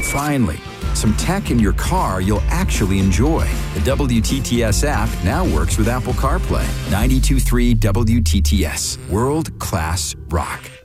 Finally, some tech in your car you'll actually enjoy. The WTTS app now works with Apple CarPlay. 92.3 WTTS. World-class rock.